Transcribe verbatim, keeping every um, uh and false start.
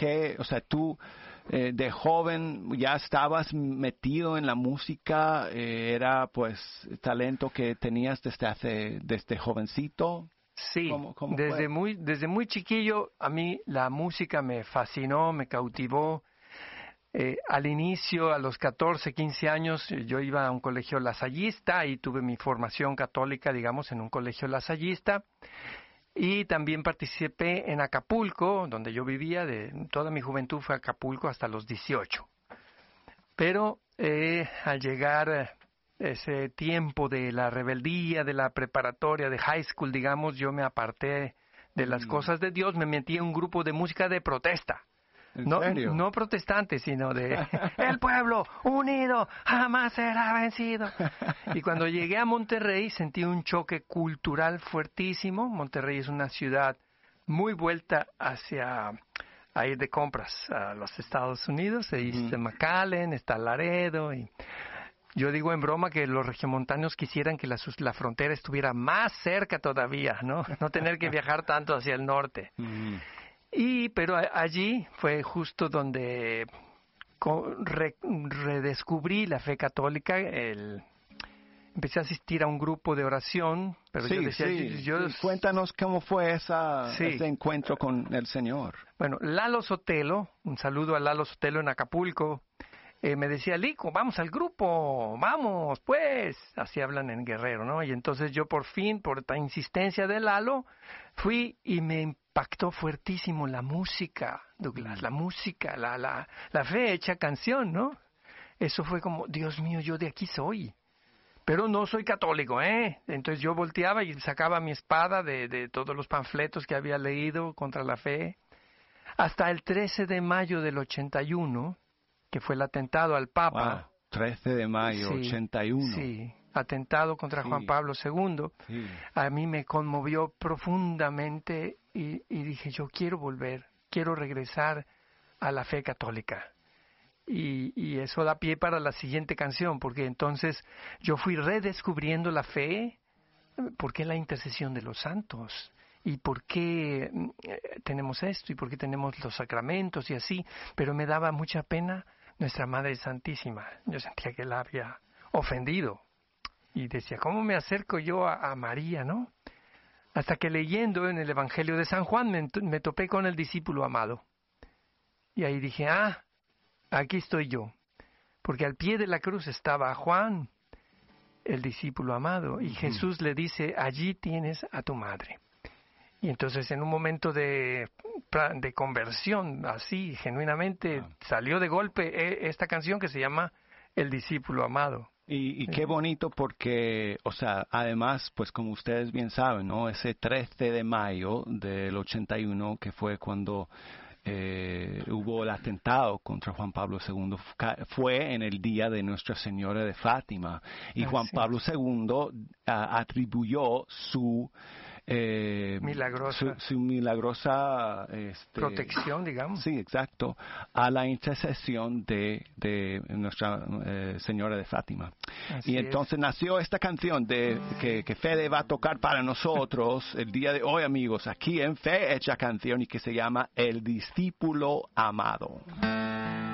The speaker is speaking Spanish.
que, o sea, tú eh, de joven ya estabas metido en la música, eh, era pues talento que tenías desde hace, desde jovencito. Sí, ¿Cómo, cómo desde fue? muy, desde muy chiquillo a mí la música me fascinó, me cautivó. Eh, al inicio, a los catorce, quince años, yo iba a un colegio lasallista y tuve mi formación católica, digamos, en un colegio lasallista. Y también participé en Acapulco, donde yo vivía, de toda mi juventud fue Acapulco hasta los dieciocho. Pero eh, al llegar ese tiempo de la rebeldía, de la preparatoria, de high school, digamos, yo me aparté de las Mm. cosas de Dios, me metí en un grupo de música de protesta. ¿En No, serio? no protestante, sino de el pueblo unido jamás será vencido. Y cuando llegué a Monterrey sentí un choque cultural fuertísimo. Monterrey es una ciudad muy vuelta hacia a ir de compras a los Estados Unidos. Ahí está McAllen, está Laredo. Y yo digo en broma que los regiomontanos quisieran que la, la frontera estuviera más cerca todavía, ¿no? No tener que viajar tanto hacia el norte. Mm. Y pero a, allí fue justo donde co, re, redescubrí la fe católica. El, empecé a asistir a un grupo de oración, pero Sí, yo decía, sí, yo, yo, sí. Cuéntanos cómo fue esa, sí. ese encuentro con el Señor. Bueno, Lalo Sotelo, un saludo a Lalo Sotelo en Acapulco, eh, me decía, Lico, vamos al grupo, vamos, pues, así hablan en Guerrero, ¿no? Y entonces yo por fin, por la insistencia de Lalo, fui y me impactó fuertísimo la música, Douglas, mm. la música, la, la, la fe hecha canción, ¿no? Eso fue como, Dios mío, yo de aquí soy. Pero no soy católico, ¿eh? Entonces yo volteaba y sacaba mi espada de, de todos los panfletos que había leído contra la fe. Hasta el trece de mayo del ochenta y uno, que fue el atentado al Papa. Wow, trece de mayo, sí, ochenta y uno. Sí, atentado contra sí. Juan Pablo segundo. Sí. A mí me conmovió profundamente y, y dije, yo quiero volver, quiero regresar a la fe católica. Y, y eso da pie para la siguiente canción, porque entonces yo fui redescubriendo la fe, ¿por qué la intercesión de los santos? ¿Y por qué eh, tenemos esto? ¿Y por qué tenemos los sacramentos y así? Pero me daba mucha pena nuestra Madre Santísima. Yo sentía que la había ofendido. Y decía, ¿cómo me acerco yo a, a María, no? Hasta que leyendo en el Evangelio de San Juan me, me topé con el discípulo amado. Y ahí dije, ah, aquí estoy yo. Porque al pie de la cruz estaba Juan, el discípulo amado. Y uh-huh. Jesús le dice, allí tienes a tu madre. Y entonces en un momento de, de conversión, así, genuinamente, ah. salió de golpe esta canción que se llama El discípulo amado. Y, y qué bonito porque, o sea, además, pues como ustedes bien saben, ¿no? Ese trece de mayo del ochenta y uno, que fue cuando eh, hubo el atentado contra Juan Pablo segundo, fue en el día de Nuestra Señora de Fátima. Y Juan Así Pablo es. segundo uh, atribuyó su... Eh, milagrosa. Su, su milagrosa este, protección, digamos. Sí, exacto, a la intercesión de, de Nuestra eh, Señora de Fátima. Así y entonces es. nació esta canción de que, que Fede va a tocar para nosotros el día de hoy, amigos, aquí en Fe Hecha Canción, y que se llama El Discípulo Amado.